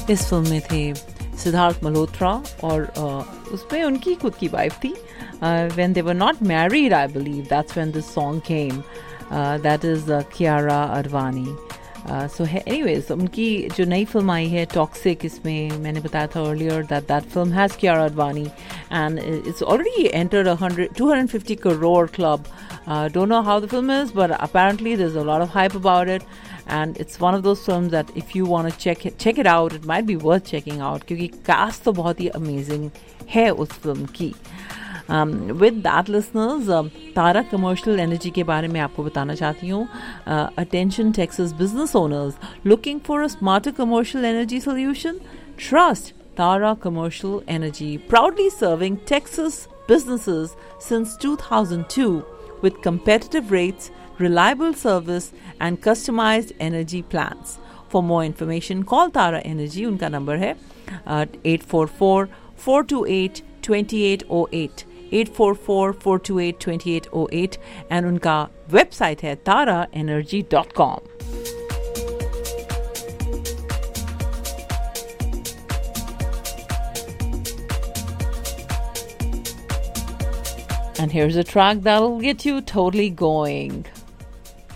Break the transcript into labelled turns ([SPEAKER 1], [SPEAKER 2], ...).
[SPEAKER 1] इस फिल्म में थे सिद्धार्थ मल्होत्रा और उसमें उनकी खुद की वाइफ थी. When they were not married, I believe that's when this song came. That is Kiara Advani. So anyways, उनकी जो नई फिल्म आई है टॉक्सिक, इसमें मैंने बताया था earlier that film has Kiara Advani and it's already entered 250 crore club. Don't know how the film is, but apparently there's a lot of hype about it, and it's one of those films that if you want to check it out, it might be worth checking out क्योंकि cast तो बहुत ही amazing है उस film की. With that, listeners, Tara Commercial Energy के बारे में आपको बताना चाहती हूँ. Attention Texas business owners looking for a smarter commercial energy solution? Trust Tara Commercial Energy, proudly serving Texas businesses since 2002 with competitive rates, reliable service and customized energy plans. For more information, call Tara Energy. उनका number है 844-428-2808. 844-428-2808 and उनका website है taraenergy.com. And here's a track that'll get you totally going.